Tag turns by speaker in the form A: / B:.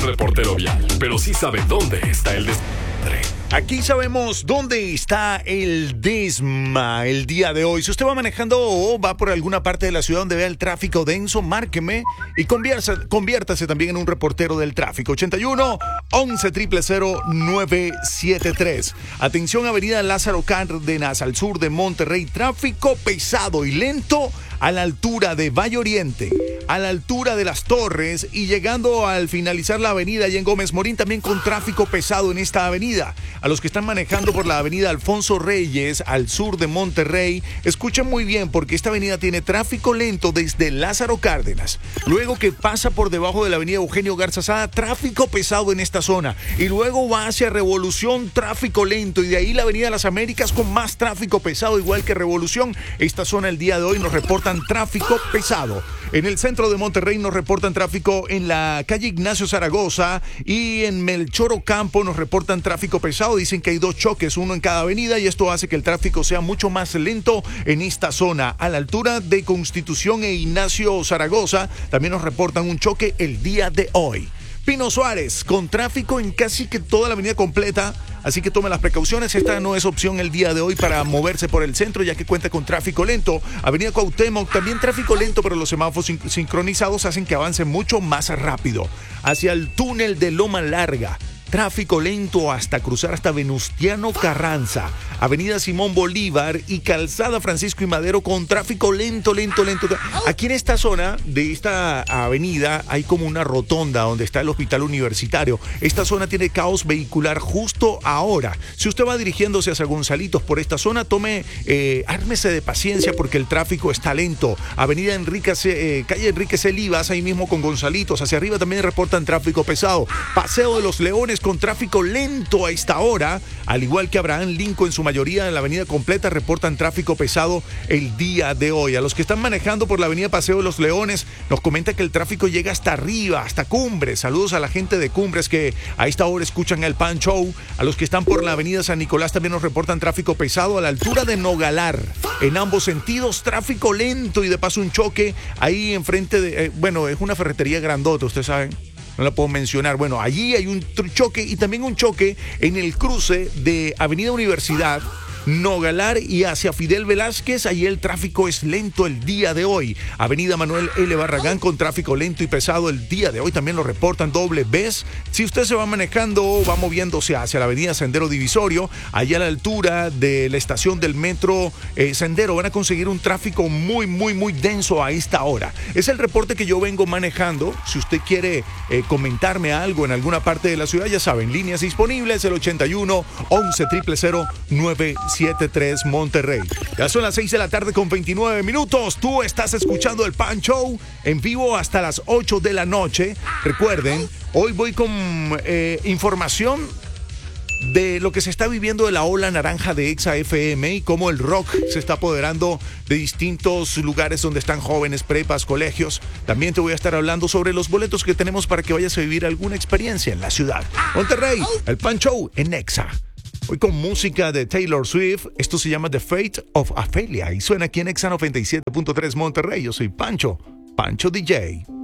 A: reportero vial, pero sí sabe dónde está el desmadre.
B: Aquí sabemos dónde está el desma el día de hoy. Si usted va manejando o va por alguna parte de la ciudad donde vea el tráfico denso, márqueme y conviértase también en un reportero del tráfico. 81 11 000 973. Atención, Avenida Lázaro Cárdenas, al sur de Monterrey. Tráfico pesado y lento a la altura de Valle Oriente, a la altura de Las Torres y llegando al finalizar la avenida y en Gómez Morín, también con tráfico pesado en esta avenida. A los que están manejando por la avenida Alfonso Reyes, al sur de Monterrey, escuchen muy bien porque esta avenida tiene tráfico lento desde Lázaro Cárdenas. Luego que pasa por debajo de la avenida Eugenio Garza Sada, tráfico pesado en esta zona. Y luego va hacia Revolución, tráfico lento. Y de ahí la avenida Las Américas con más tráfico pesado, igual que Revolución. Esta zona el día de hoy nos reportan tráfico pesado. En el centro de Monterrey nos reportan tráfico en la calle Ignacio Zaragoza y en Melchor Ocampo nos reportan tráfico pesado. Dicen que hay 2 choques, uno en cada avenida, y esto hace que el tráfico sea mucho más lento en esta zona. A la altura de Constitución e Ignacio Zaragoza también nos reportan un choque el día de hoy. Pino Suárez, con tráfico en casi que toda la avenida completa, así que tome las precauciones. Esta no es opción el día de hoy para moverse por el centro, ya que cuenta con tráfico lento. Avenida Cuauhtémoc, también tráfico lento, pero los semáforos sincronizados hacen que avance mucho más rápido. Hacia el túnel de Loma Larga, tráfico lento hasta cruzar hasta Venustiano Carranza, Avenida Simón Bolívar y Calzada Francisco y Madero con tráfico lento. Aquí en esta zona de esta avenida hay como una rotonda donde está el hospital universitario. Esta zona tiene caos vehicular justo ahora. Si usted va dirigiéndose hacia Gonzalitos por esta zona, ármese de paciencia porque el tráfico está lento. Avenida calle Enrique Celivas, ahí mismo con Gonzalitos. Hacia arriba también reportan tráfico pesado. Paseo de los Leones con tráfico lento a esta hora, al igual que Abraham Lincoln, en su mayoría en la avenida completa reportan tráfico pesado el día de hoy. A los que están manejando por la avenida Paseo de los Leones, nos comenta que el tráfico llega hasta arriba, hasta Cumbres. Saludos a la gente de Cumbres que a esta hora escuchan el Pan Show. A los que están por la avenida San Nicolás también nos reportan tráfico pesado a la altura de Nogalar. En ambos sentidos, tráfico lento y de paso un choque ahí enfrente de, es una ferretería grandota, ustedes saben. No la puedo mencionar. Bueno, allí hay un choque y también un choque en el cruce de Avenida Universidad, Nogalar y hacia Fidel Velázquez. Ahí el tráfico es lento el día de hoy. Avenida Manuel L. Barragán con tráfico lento y pesado el día de hoy. También lo reportan doble vez. Si usted se va manejando o va moviéndose hacia la avenida Sendero Divisorio, allá a la altura de la estación del metro Sendero, van a conseguir un tráfico muy denso a esta hora. Es el reporte que yo vengo manejando. Si usted quiere comentarme algo en alguna parte de la ciudad, ya saben, líneas disponibles, el 81 11 000 973 Monterrey. Ya son las 6 de la tarde con 29 minutos. Tú estás escuchando el Pan Show en vivo hasta las 8 de la noche. Recuerden, hoy voy con información de lo que se está viviendo de la ola naranja de Exa FM y cómo el rock se está apoderando de distintos lugares donde están jóvenes, prepas, colegios. También te voy a estar hablando sobre los boletos que tenemos para que vayas a vivir alguna experiencia en la ciudad. Monterrey, el Pan Show en Exa. Hoy con música de Taylor Swift. Esto se llama The Fate of Ophelia y suena aquí en Exa 97.3 Monterrey. Yo soy Pancho DJ.